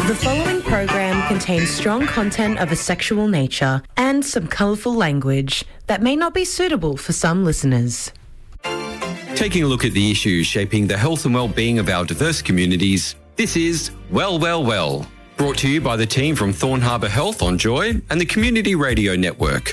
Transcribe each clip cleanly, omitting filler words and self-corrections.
The following program contains strong content of a sexual nature and some colourful language that may not be suitable for some listeners. Taking a look at the issues shaping the health and well-being of our diverse communities, this is Well, Well, Well, brought to you by the team from Thorn Harbour Health on Joy and the Community Radio Network.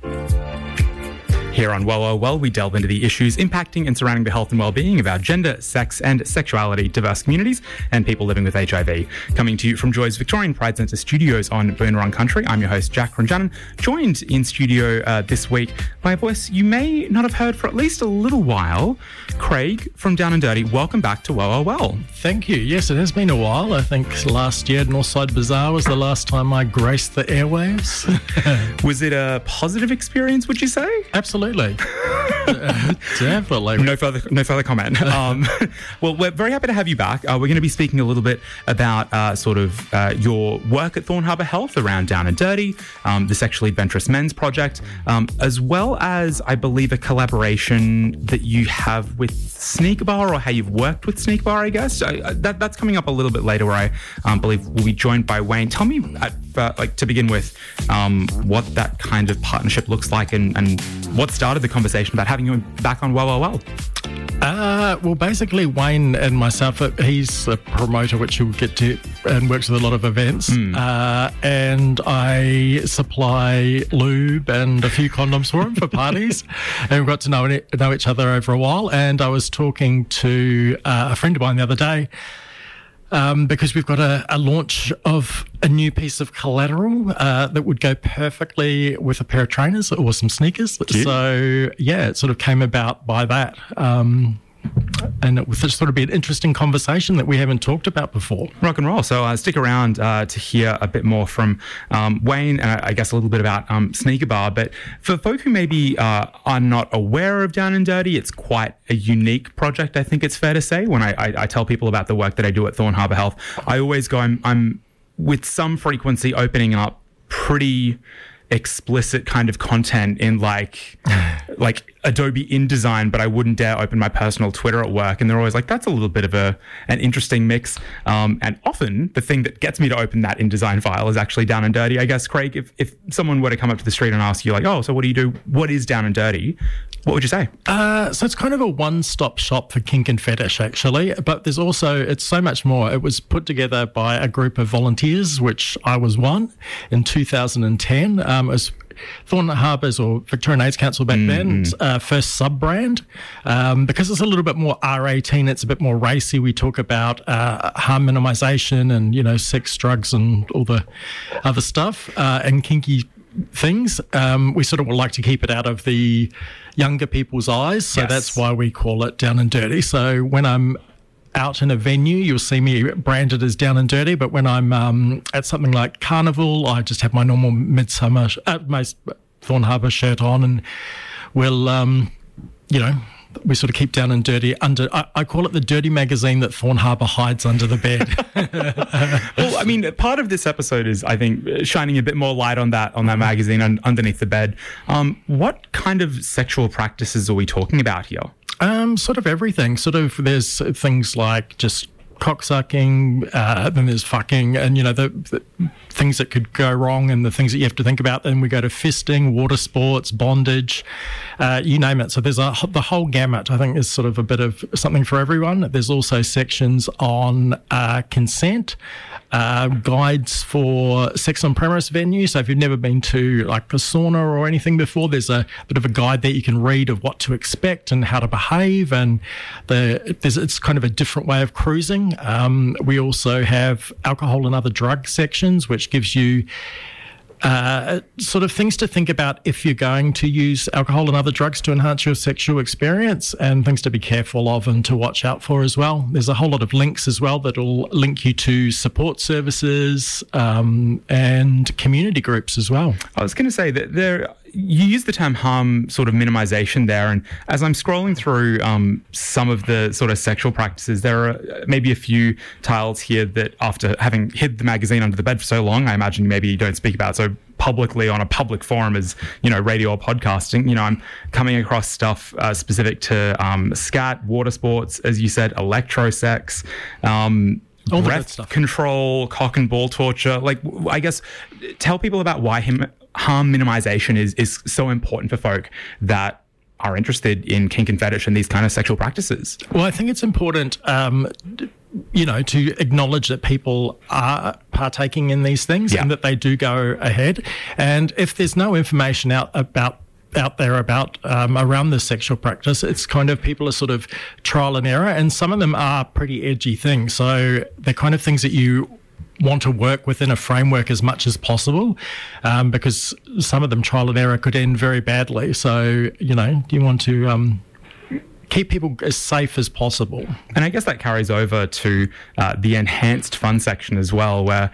Here on Well, Well, Well, we delve into the issues impacting and surrounding the health and well-being of our gender, sex and sexuality diverse communities and people living with HIV. Coming to you from Joy's Victorian Pride Centre studios on Boonwurrung Country, I'm your host, Jack Runjanan, joined in studio this week by a voice you may not have heard for at least a little while, Craig from Down and Dirty. Welcome back to Well, Well, Well. Thank you. Yes, it has been a while. I think last year Northside Bazaar was the last time I graced the airwaves. Was it a positive experience, would you say? Absolutely. Definitely. No further comment. Well, we're very happy to have you back. We're going to be speaking a little bit about your work at Thorn Harbour Health around Down and Dirty, the Sexually Adventurous Men's Project, as well as, I believe, a collaboration that you have with Sneak Bar, or how you've worked with Sneak Bar, I guess. That's coming up a little bit later, where I believe we'll be joined by Wayne. Tell me, to begin with, what that kind of partnership looks like and what started the conversation about having you back on Well, Well, Well. Well, basically, Wayne and myself, he's a promoter, which you'll get to, and works with a lot of events. And I supply lube and a few condoms for him for parties. And we got to know each other over a while. And I was talking to a friend of mine the other day, because we've got a launch of a new piece of collateral that would go perfectly with a pair of trainers or some sneakers. Cute. So, yeah, it sort of came about by that. And it was just sort of be an interesting conversation that we haven't talked about before. Rock and roll. So stick around to hear a bit more from Wayne, and I guess a little bit about Sneaker Bar. But for folk who maybe are not aware of Down and Dirty, it's quite a unique project, I think it's fair to say. When I tell people about the work that I do at Thorn Harbour Health, I always go, I'm with some frequency opening up pretty explicit kind of content in like Adobe InDesign, but I wouldn't dare open my personal Twitter at work. And they're always like, that's a little bit of an interesting mix. And often the thing that gets me to open that InDesign file is actually Down and Dirty. I guess, Craig, if someone were to come up to the street and ask you like, oh, so what do you do? What is Down and Dirty? What would you say? So it's kind of a one-stop shop for kink and fetish, actually. But there's also, it's so much more. It was put together by a group of volunteers, which I was one, in 2010. It was Thorn Harbour's, or Victorian AIDS Council back then, first sub-brand. Because it's a little bit more R18, it's a bit more racy. We talk about harm minimisation and, sex, drugs and all the other stuff, and kinky things. We sort of would like to keep it out of the younger people's eyes, so that's why we call it Down and Dirty. So when I'm out in a venue, you'll see me branded as Down and Dirty, but when I'm at something like Carnival, I just have my normal midsummer, my Thorn Harbour shirt on, and we'll, we sort of keep Down and Dirty under, I call it the dirty magazine that Thorn Harbour hides under the bed. Well, I mean, part of this episode is, I think, shining a bit more light on that magazine underneath the bed. What kind of sexual practices are we talking about here? Sort of everything. There's things like just cocksucking, then there's fucking, and the things that could go wrong and the things that you have to think about. Then we go to fisting, water sports, bondage, you name it. So there's the whole gamut. I think there's sort of a bit of something for everyone. There's also sections on consent, guides for sex on premise venues. So if you've never been to like a sauna or anything before, there's a bit of a guide that you can read of what to expect and how to behave, and it's kind of a different way of cruising. We also have alcohol and other drug sections, which gives you sort of things to think about if you're going to use alcohol and other drugs to enhance your sexual experience, and things to be careful of and to watch out for as well. There's a whole lot of links as well that'll link you to support services and community groups as well. I was going to say that you use the term harm sort of minimization there, and as I'm scrolling through some of the sort of sexual practices, there are maybe a few tiles here that, after having hid the magazine under the bed for so long, I imagine maybe you don't speak about so publicly on a public forum as, radio or podcasting. I'm coming across stuff specific to scat, water sports, as you said, electrosex, All the good breath stuff. control, cock and ball torture. Like, I guess, tell people about why harm minimization is so important for folk that are interested in kink and fetish and these kind of sexual practices. Well, I think it's important, to acknowledge that people are partaking in these things and that they do go ahead. And if there's no information out there about around this sexual practice, it's kind of people are sort of trial and error, and some of them are pretty edgy things. So they're kind of things that you want to work within a framework as much as possible, because some of them trial and error could end very badly. So, you want to keep people as safe as possible. And I guess that carries over to the enhanced fun section as well, where,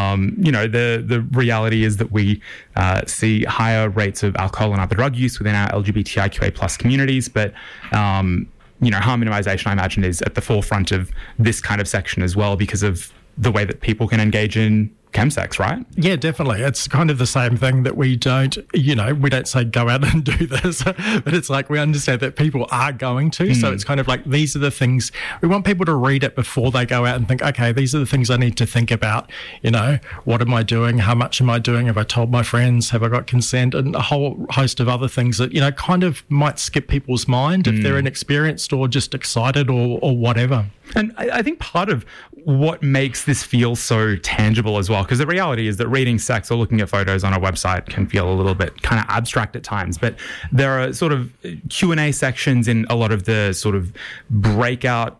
the reality is that we see higher rates of alcohol and other drug use within our LGBTIQA plus communities. But, harm minimization, I imagine, is at the forefront of this kind of section as well, because of the way that people can engage in chemsex, right? Yeah, definitely. It's kind of the same thing that we don't say go out and do this, but it's like we understand that people are going to. So it's kind of like, these are the things we want people to read it before they go out and think, okay, these are the things I need to think about. What am I doing? How much am I doing? Have I told my friends? Have I got consent? And a whole host of other things that, kind of might skip people's mind if they're inexperienced or just excited or whatever. And I think part of what makes this feel so tangible as well, because the reality is that reading sex or looking at photos on a website can feel a little bit kind of abstract at times, but there are sort of Q&A sections in a lot of the sort of breakout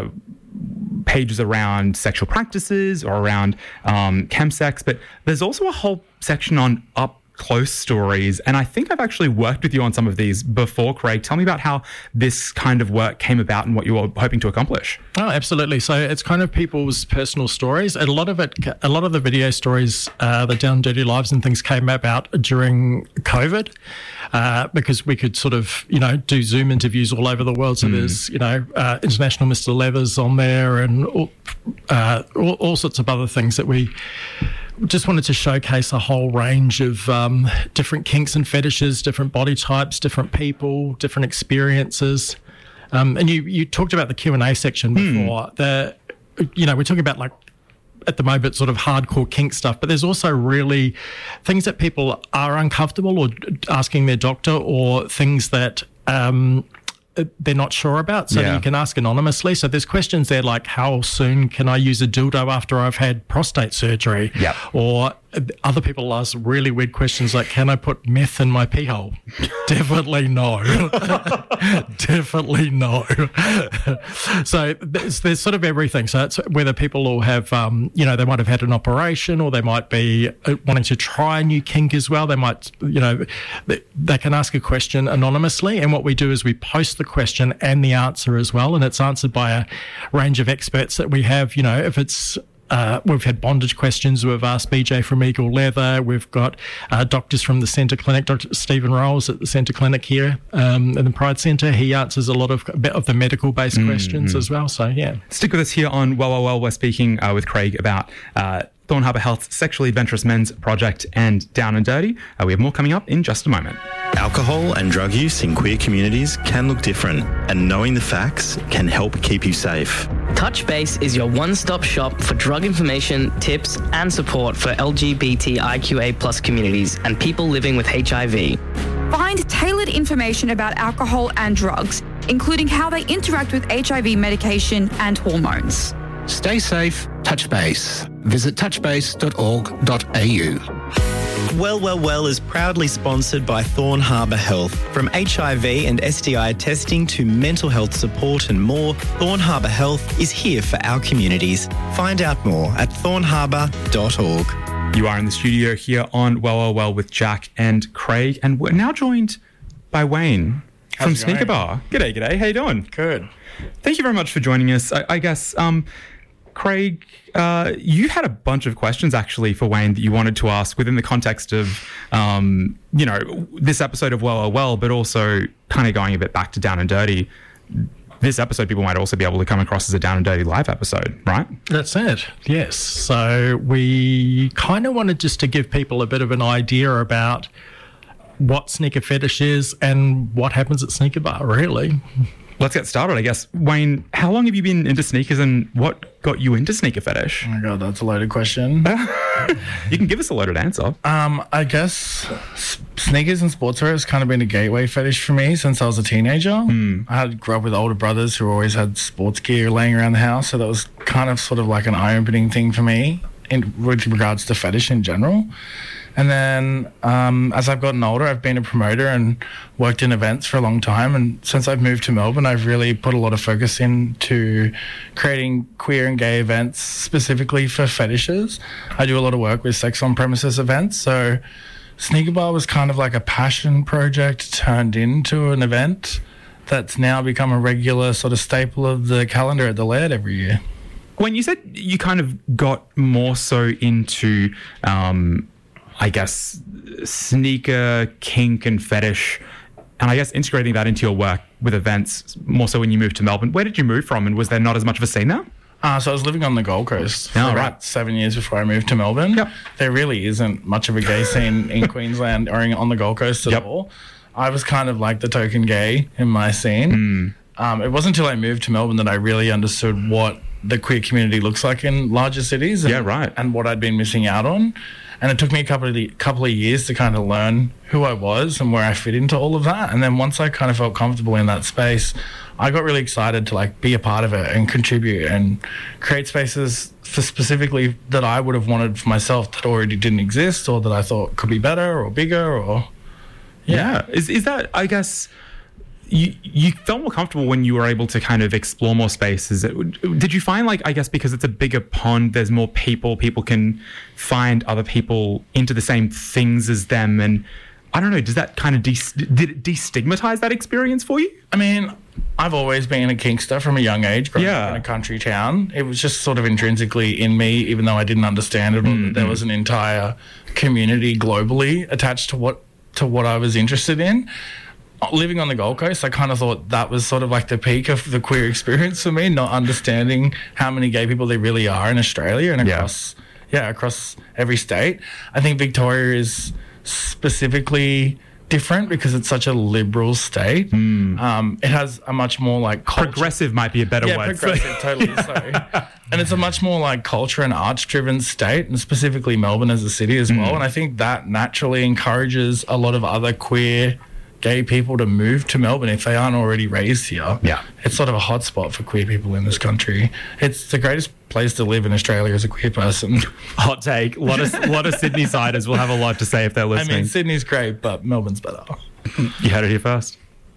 pages around sexual practices or around chemsex, but there's also a whole section on up-close stories, and I think I've actually worked with you on some of these before, Craig. Tell me about how this kind of work came about and what you were hoping to accomplish. Oh, absolutely. So it's kind of people's personal stories. And a lot of the video stories, the Down and Dirty Lives and things came about during COVID, because we could sort of, do Zoom interviews all over the world. So there's, International Mr. Leathers on there and all sorts of other things that we just wanted to showcase a whole range of different kinks and fetishes, different body types, different people, different experiences. And you talked about the Q&A section before. We're talking about, like, at the moment, sort of hardcore kink stuff, but there's also really things that people are uncomfortable or asking their doctor, or things that they're not sure about, so that you can ask anonymously. So there's questions there like, how soon can I use a dildo after I've had prostate surgery? Yep. Or other people ask really weird questions like, can I put meth in my pee hole? Definitely no. Definitely no. So there's sort of everything. So it's whether people will have, they might have had an operation, or they might be wanting to try a new kink as well. They might, they can ask a question anonymously. And what we do is we post the question and the answer as well. And it's answered by a range of experts that we have. If it's we've had bondage questions. We've asked BJ from Eagle Leather. We've got doctors from the Centre Clinic, Dr. Stephen Rolls at the Centre Clinic here in the Pride Centre. He answers a bit of the medical-based questions as well. So, yeah. Stick with us here on Well. We're speaking with Craig about Thorn Harbour Health's Sexually Adventurous Men's Project and Down and Dirty. We have more coming up in just a moment. Alcohol and drug use in queer communities can look different, and knowing the facts can help keep you safe. Touch Base is your one-stop shop for drug information, tips, and support for LGBTIQA plus communities and people living with HIV. Find tailored information about alcohol and drugs, including how they interact with HIV medication and hormones. Stay safe, Touch Base. Visit touchbase.org.au. Well is proudly sponsored by Thorn Harbour Health. From HIV and STI testing to mental health support and more, Thorn Harbour Health is here for our communities. Find out more at thornharbour.org. You are in the studio here on Well with Jack and Craig, and we're now joined by Wayne from Sneaker Bar. G'day. How you doing? Good. Thank you very much for joining us. I guess, Craig, you had a bunch of questions actually for Wayne that you wanted to ask within the context of, this episode of Well, but also kind of going a bit back to Down and Dirty. This episode, people might also be able to come across as a Down and Dirty live episode, right? That's it, yes. So we kind of wanted just to give people a bit of an idea about what sneaker fetish is and what happens at Sneaker Bar, really. Let's get started, I guess. Wayne, how long have you been into sneakers and what got you into sneaker fetish? Oh my God, that's a loaded question. You can give us a loaded answer. I guess sneakers and sportswear has kind of been a gateway fetish for me since I was a teenager. I grew up with older brothers who always had sports gear laying around the house, so that was kind of sort of like an eye-opening thing for me with regards to fetish in general. And then as I've gotten older, I've been a promoter and worked in events for a long time. And since I've moved to Melbourne, I've really put a lot of focus into creating queer and gay events specifically for fetishes. I do a lot of work with sex on premises events. So Sneaker Bar was kind of like a passion project turned into an event that's now become a regular sort of staple of the calendar at the Laird every year. When you said you kind of got more so into... I guess, sneaker, kink and fetish, and I guess integrating that into your work with events, more so when you moved to Melbourne. Where did you move from, and was there not as much of a scene there? So I was living on the Gold Coast for about 7 years before I moved to Melbourne. Yep. There really isn't much of a gay scene in Queensland or on the Gold Coast at all. I was kind of like the token gay in my scene. It wasn't until I moved to Melbourne that I really understood what the queer community looks like in larger cities and what I'd been missing out on. And it took me a couple of years to kind of learn who I was and where I fit into all of that. And then once I kind of felt comfortable in that space, I got really excited to like be a part of it and contribute and create spaces for specifically that I would have wanted for myself that already didn't exist or that I thought could be better or bigger or... Yeah. Is that, I guess... You felt more comfortable when you were able to kind of explore more spaces. Did you find, like, I guess because it's a bigger pond, there's more people can find other people into the same things as them? And I don't know, does that kind of did it destigmatize that experience for you? I mean, I've always been a kinkster from a young age, growing up in a country town. It was just sort of intrinsically in me, even though I didn't understand it, or that there was an entire community globally attached to what I was interested in. Living on the Gold Coast, I kind of thought that was sort of like the peak of the queer experience for me, not understanding how many gay people there really are in Australia and across every state. I think Victoria is specifically different because it's such a liberal state. It has a much more like culture. Progressive might be a better word. Progressive, totally. Sorry. And it's a much more like culture and arts driven state, and specifically Melbourne as a city as well. And I think that naturally encourages a lot of other queer gay people to move to Melbourne if they aren't already raised here. Yeah. It's sort of a hotspot for queer people in this country. It's the greatest place to live in Australia as a queer person. Hot take. A lot of Sydney-siders will have a lot to say if they're listening. I mean, Sydney's great, but Melbourne's better. You heard it here first.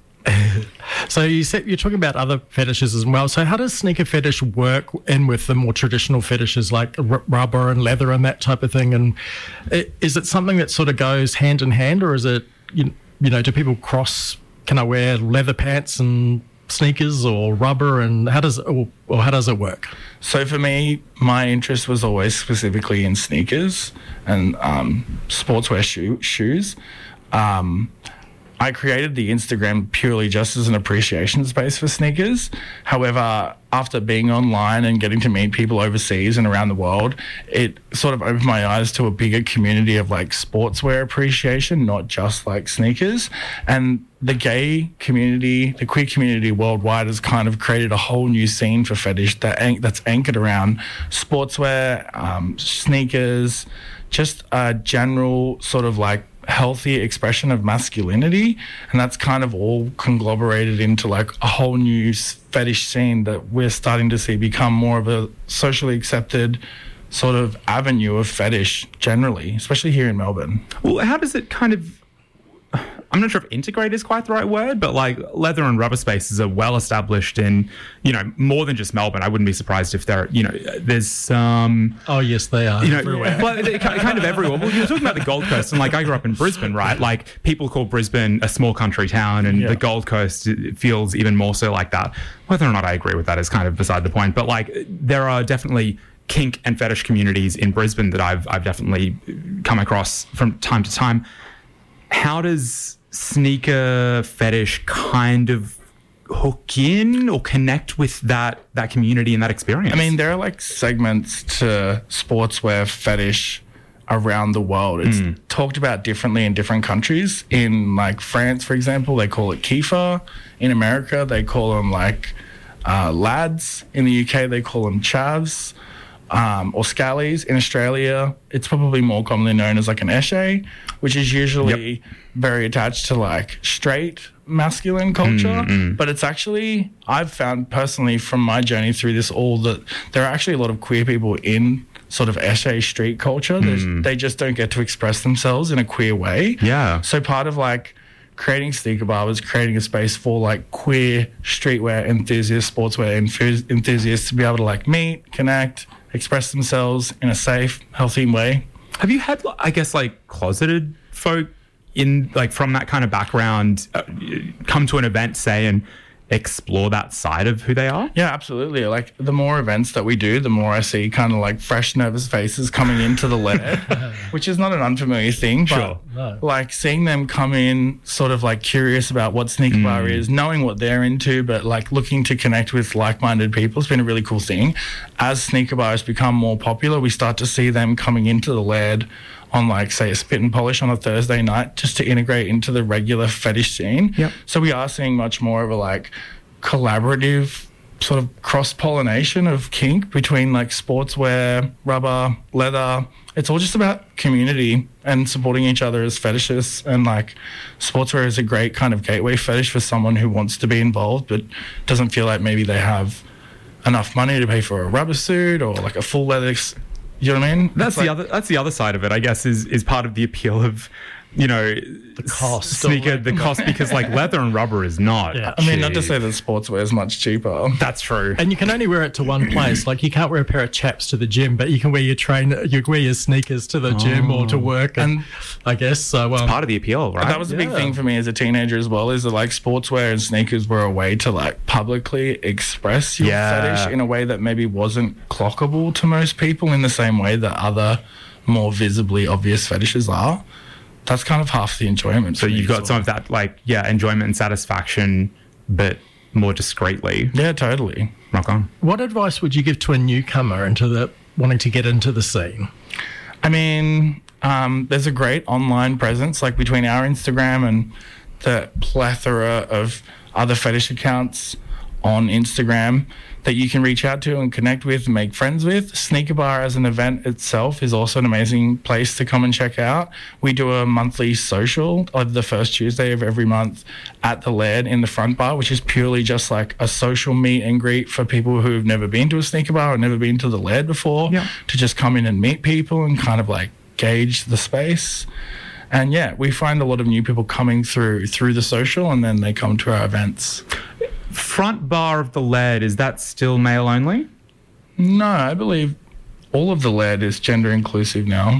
So you said you're talking about other fetishes as well. So how does sneaker fetish work in with the more traditional fetishes like rubber and leather and that type of thing? And is it something that sort of goes hand in hand, or is it... You know, do people cross, can I wear leather pants and sneakers or rubber, and how does it work? So for me, my interest was always specifically in sneakers and sportswear shoes. I created the Instagram purely just as an appreciation space for sneakers. However, after being online and getting to meet people overseas and around the world, it sort of opened my eyes to a bigger community of like sportswear appreciation, not just like sneakers. And the gay community, the queer community worldwide has kind of created a whole new scene for fetish that's anchored around sportswear, sneakers, just a general sort of like healthy expression of masculinity, and that's kind of all conglomerated into like a whole new fetish scene that we're starting to see become more of a socially accepted sort of avenue of fetish generally, especially here in Melbourne. Well, how does it kind of... I'm not sure if integrate is quite the right word, but like leather and rubber spaces are well established in, more than just Melbourne. I wouldn't be surprised if there's some... Oh, yes, they are everywhere. Well, kind of everywhere. Well, you're talking about the Gold Coast, and like I grew up in Brisbane, right? Like people call Brisbane a small country town, and the Gold Coast feels even more so like that. Whether or not I agree with that is kind of beside the point, but like there are definitely kink and fetish communities in Brisbane that I've definitely come across from time to time. How does sneaker fetish kind of hook in or connect with that community and that experience? I mean, there are like segments to sportswear fetish around the world. It's talked about differently in different countries. In like France, for example, they call it kefir. In America, they call them like lads. In the UK, they call them chavs or scallies. In Australia, it's probably more commonly known as like an esche, which is usually very attached to like straight masculine culture. But it's actually, I've found personally from my journey through this all that there are actually a lot of queer people in sort of esche street culture. They just don't get to express themselves in a queer way. Yeah. So part of like creating Sneaker Bar was creating a space for like queer streetwear enthusiasts, sportswear enthusiasts to be able to like meet, connect, express themselves in a safe, healthy way. Have you had, I guess, like closeted folk in like from that kind of background come to an event, say, and explore that side of who they are? Yeah, absolutely. Like the more events that we do, the more I see kind of like fresh, nervous faces coming into the Laird, which is not an unfamiliar thing, but like seeing them come in sort of like curious about what Sneaker Bar is, knowing what they're into, but like looking to connect with like-minded people has been a really cool thing. As Sneaker Bar has become more popular, we start to see them coming into the Laird on like, say, a spit and polish on a Thursday night just to integrate into the regular fetish scene. So we are seeing much more of a like collaborative sort of cross-pollination of kink between like sportswear, rubber, leather. It's all just about community and supporting each other as fetishists, and like sportswear is a great kind of gateway fetish for someone who wants to be involved but doesn't feel like maybe they have enough money to pay for a rubber suit or like a full leather. You know what I mean? That's the other side of it, I guess, is part of the appeal of, you know, the cost, the cost, because like leather and rubber is not. I mean, not to say that sportswear is much cheaper. That's true. And you can only wear it to one place. Like you can't wear a pair of chaps to the gym, but you can wear your sneakers to the gym or to work. And I guess so. It's part of the appeal, right? That was a big thing for me as a teenager as well. Is that like sportswear and sneakers were a way to like publicly express your fetish in a way that maybe wasn't clockable to most people in the same way that other more visibly obvious fetishes are. That's kind of half the enjoyment. So you've got some of that, like, enjoyment and satisfaction, but more discreetly. Yeah, totally. Rock on. What advice would you give to a newcomer wanting to get into the scene? I mean, there's a great online presence, like between our Instagram and the plethora of other fetish accounts on Instagram that you can reach out to and connect with and make friends with. Sneaker Bar as an event itself is also an amazing place to come and check out. We do a monthly social on the first Tuesday of every month at the Laird in the front bar, which is purely just like a social meet and greet for people who've never been to a Sneaker Bar or never been to the Laird before, to just come in and meet people and kind of like gauge the space. And yeah, we find a lot of new people coming through the social, and then they come to our events. Front bar of the Laird, is that still male only? No, I believe all of the Laird is gender inclusive now.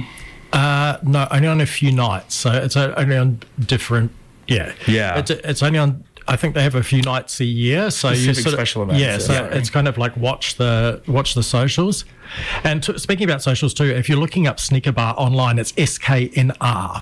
No, only on a few nights. So it's only on different. Yeah. It's only on. I think they have a few nights a year. So specific special events. Yeah. So it's kind of like watch the socials. And speaking about socials too, if you're looking up Sneaker Bar online, it's SKNR.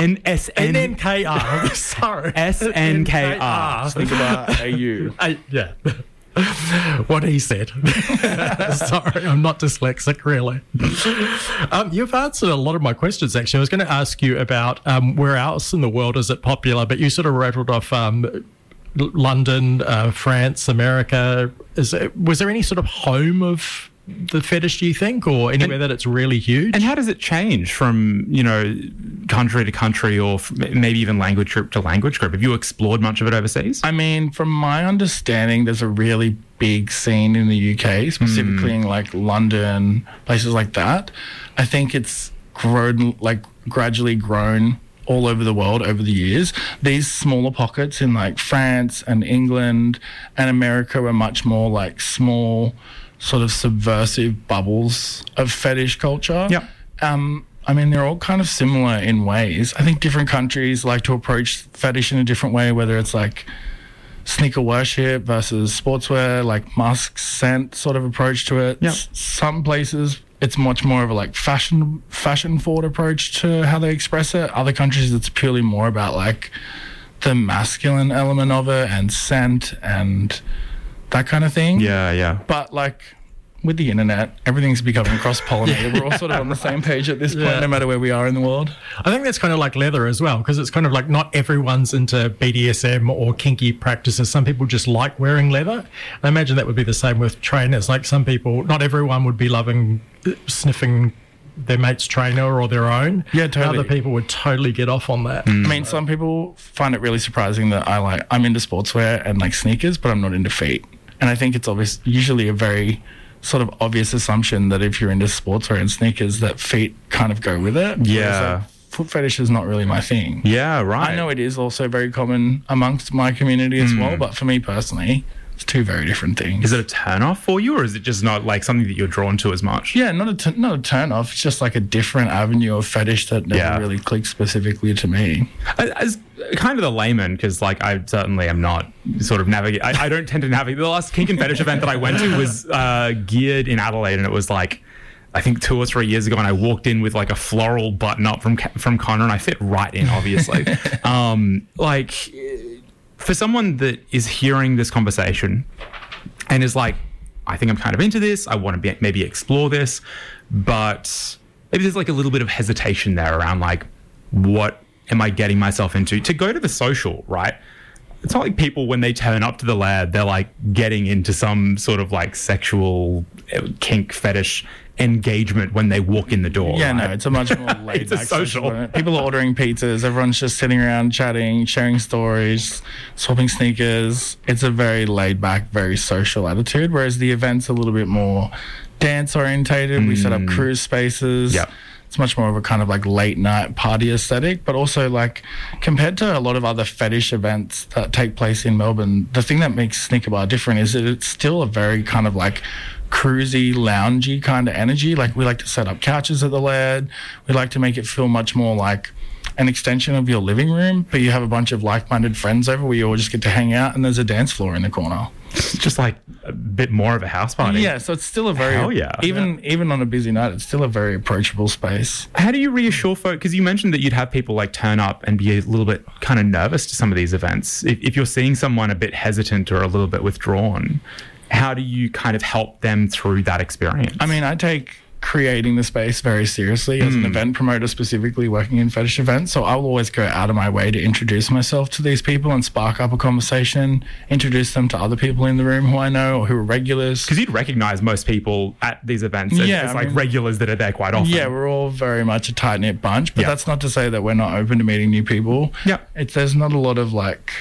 SNKR. Sorry. SNKR. Sneaker Bar AU. Yeah. What he said. Sorry, I'm not dyslexic, really. You've answered a lot of my questions, actually. I was going to ask you about where else in the world is it popular, but you sort of rattled off London, France, America. Was there any sort of home of the fetish, do you think, or anywhere that it's really huge? And how does it change from, country to country, or maybe even language group to language group? Have you explored much of it overseas? I mean, from my understanding, there's a really big scene in the UK, specifically in like London, places like that. I think it's gradually grown all over the world over the years. These smaller pockets in like France and England and America are much more like small, sort of subversive bubbles of fetish culture. I mean, they're all kind of similar in ways. I think different countries like to approach fetish in a different way, whether it's like sneaker worship versus sportswear, like musk scent sort of approach to it. Some places it's much more of a like fashion forward approach to how they express it. Other countries it's purely more about like the masculine element of it and scent and that kind of thing. Yeah. But like with the internet, everything's becoming cross-pollinated. We're all sort of on the same page at this point, no matter where we are in the world. I think that's kind of like leather as well, because it's kind of like not everyone's into BDSM or kinky practices. Some people just like wearing leather. I imagine that would be the same with trainers. Like some people, not everyone would be loving sniffing their mate's trainer or their own. Yeah, totally. Other people would totally get off on that. I mean, some people find it really surprising that I'm into sportswear and like sneakers, but I'm not into feet. And I think it's usually a very sort of obvious assumption that if you're into sportswear and sneakers, that feet kind of go with it. Yeah. Foot fetish is not really my thing. Yeah, right. I know it is also very common amongst my community as well, but for me personally, it's two very different things. Is it a turn off for you, or is it just not like something that you're drawn to as much? Yeah, not a turn off. It's just like a different avenue of fetish that never really clicks specifically to me. As kind of the layman, because like I certainly am not sort of navigate. I don't tend to navigate. The last kink and fetish event that I went to was geared in Adelaide, and it was like, I think 2 or 3 years ago, and I walked in with like a floral button up from Connor, and I fit right in, obviously. For someone that is hearing this conversation and is like, I think I'm kind of into this, I want to maybe explore this, but maybe there's like a little bit of hesitation there around like, what am I getting myself into? To go to the social, right? It's not like people, when they turn up to the lab, they're like getting into some sort of like sexual kink fetish engagement when they walk in the door. Yeah, right? no, it's a much more laid It's a back social. People are ordering pizzas. Everyone's just sitting around chatting, sharing stories, swapping sneakers. It's a very laid back, very social attitude, whereas the event's a little bit more dance orientated. We set up cruise spaces. Yep. It's much more of a kind of like late night party aesthetic, but also like compared to a lot of other fetish events that take place in Melbourne, the thing that makes Sneaker Bar different is that it's still a very kind of like cruisy, loungy kind of energy. Like we like to set up couches at the Laird. We like to make it feel much more like an extension of your living room, but you have a bunch of like-minded friends over where you all just get to hang out and there's a dance floor in the corner. It's just like a bit more of a house party. Yeah, so it's still a very, even on a busy night, it's still a very approachable space. How do you reassure folk? Because you mentioned that you'd have people like turn up and be a little bit kind of nervous to some of these events. If you're seeing someone a bit hesitant or a little bit withdrawn, how do you kind of help them through that experience? I mean, I take creating the space very seriously as an event promoter, specifically working in fetish events. So I'll always go out of my way to introduce myself to these people and spark up a conversation, introduce them to other people in the room who I know or who are regulars. Because you'd recognize most people at these events as like regulars that are there quite often. Yeah, we're all very much a tight-knit bunch, but that's not to say that we're not open to meeting new people. Yeah. There's not a lot of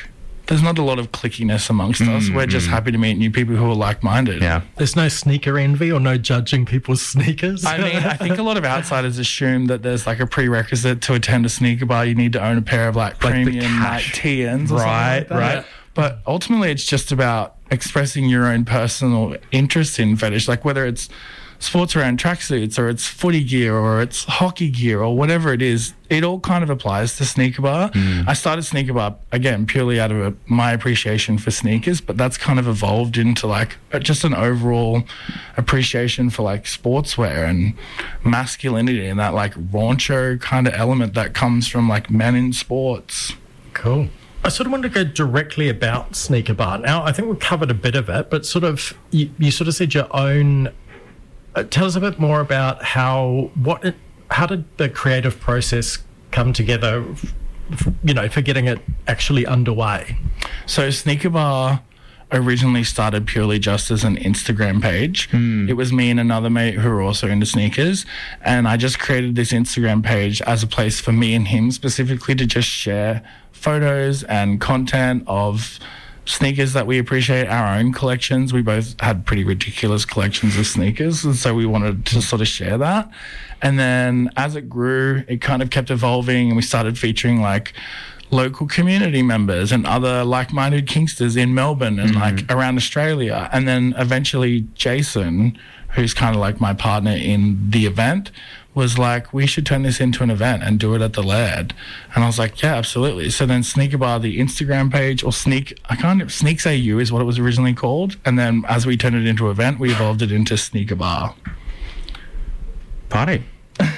clickiness amongst us. We're just happy to meet new people who are like-minded. Yeah. There's no sneaker envy or no judging people's sneakers. I mean, I think a lot of outsiders assume that there's like a prerequisite to attend a sneaker bar. You need to own a pair of like premium Nike TNs or something like that. Right. But ultimately, it's just about expressing your own personal interest in fetish, like whether it's sports around tracksuits or it's footy gear or it's hockey gear or whatever it is. It all kind of applies to Sneaker Bar. I started Sneaker Bar, again, purely out of my appreciation for sneakers, but that's kind of evolved into like just an overall appreciation for like sportswear and masculinity and that like rauncho kind of element that comes from like men in sports. Cool. I sort of wanted to go directly about Sneaker Bar. Now, I think we've covered a bit of it, but sort of you sort of said your own. Tell us a bit more about how did the creative process come together, for getting it actually underway? So Sneaker Bar originally started purely just as an Instagram page. It was me and another mate who were also into sneakers, and I just created this Instagram page as a place for me and him specifically to just share photos and content of sneakers that we appreciate, our own collections. We both had pretty ridiculous collections of sneakers, and so we wanted to sort of share that. And then as it grew, it kind of kept evolving, and we started featuring like local community members and other like-minded kinksters in Melbourne and like around Australia. And then eventually Jason, who's kind of like my partner in the event, was like, we should turn this into an event and do it at the Laird. And I was like, yeah, absolutely. So then Sneaker Bar, the Instagram page, or Sneaks AU is what it was originally called. And then as we turned it into an event, we evolved it into Sneaker Bar. Party.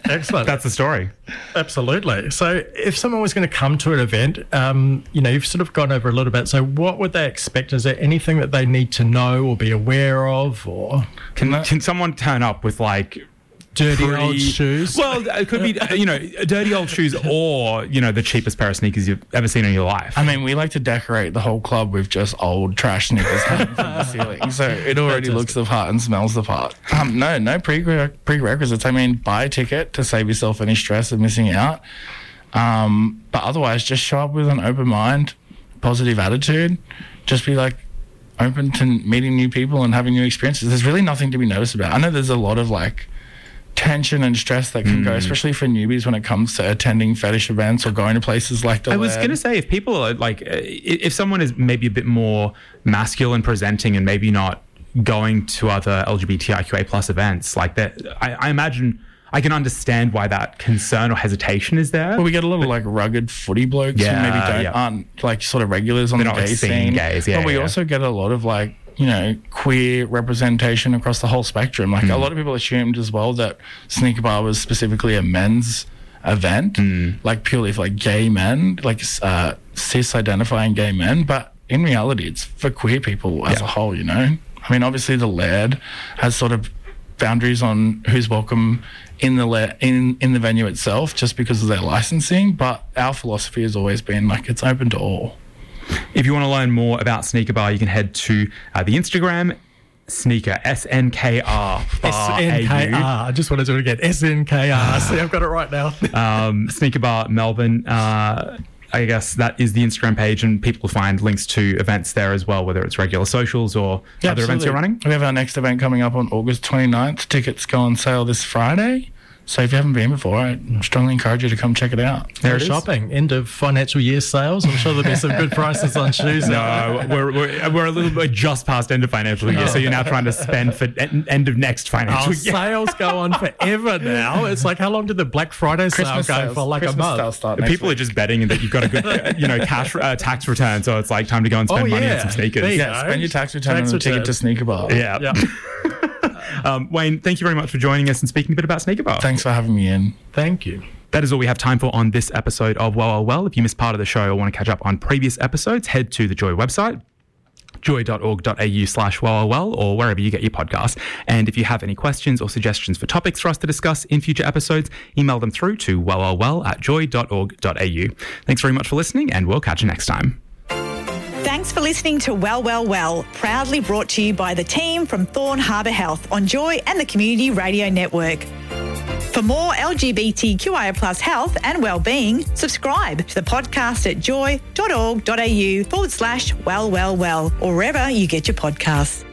Excellent. That's the story. Absolutely. So if someone was going to come to an event, you've sort of gone over a little bit. So what would they expect? Is there anything that they need to know or be aware of? Or Can someone turn up with like dirty old shoes? Well, it could be, dirty old shoes or, the cheapest pair of sneakers you've ever seen in your life. I mean, we like to decorate the whole club with just old trash sneakers hanging from the ceiling. So it already looks the part and smells the part. No prerequisites. I mean, buy a ticket to save yourself any stress of missing out. But otherwise, just show up with an open mind, positive attitude. Just be like open to meeting new people and having new experiences. There's really nothing to be nervous about. I know there's a lot of like tension and stress that can go, especially for newbies when it comes to attending fetish events or going to places like the I was going to say, if people are like, if someone is maybe a bit more masculine presenting and maybe not going to other LGBTIQA plus events like that, I imagine I can understand why that concern or hesitation is there. Well, we get a lot of like rugged footy blokes who maybe aren't like sort of regulars on the gay scene. Gays, but we also get a lot of like, queer representation across the whole spectrum. Like a lot of people assumed as well that Sneaker Bar was specifically a men's event, like purely for like gay men, like cis-identifying gay men. But in reality, it's for queer people as a whole, I mean, obviously the Laird has sort of boundaries on who's welcome in the venue itself just because of their licensing. But our philosophy has always been like it's open to all. If you want to learn more about Sneaker Bar, you can head to the Instagram, Sneaker, SNKR. SNKR. I just wanted to do it again. SNKR. See, I've got it right now. Sneaker Bar Melbourne. I guess that is the Instagram page, and people will find links to events there as well, whether it's regular socials or other events you're running. We have our next event coming up on August 29th. Tickets go on sale this Friday. So if you haven't been before, I strongly encourage you to come check it out. There shopping. End of financial year sales. I'm sure there'll be some good prices on shoes. No, we're a little bit just past end of financial year, so you're now trying to spend for end of next financial year. Sales go on forever now. It's like, how long did the Black Friday sale go for? Like Christmas a month. People are just betting that you've got a good, cash tax return, so it's like time to go and spend money on some sneakers. Spend your tax return on a ticket to Sneaker Bar. Yeah. Wayne, thank you very much for joining us and speaking a bit about Sneaker Bar. Thanks for having me in. Thank you. That is all we have time for on this episode of Well. If you missed part of the show or want to catch up on previous episodes, head to the Joy website, joy.org.au/well or wherever you get your podcasts. And if you have any questions or suggestions for topics for us to discuss in future episodes, email them through to well@joy.org.au. Thanks very much for listening, and we'll catch you next time. Thanks for listening to Well, proudly brought to you by the team from Thorn Harbour Health on Joy and the Community Radio Network. For more LGBTQIA+ health and wellbeing, subscribe to the podcast at joy.org.au/well or wherever you get your podcasts.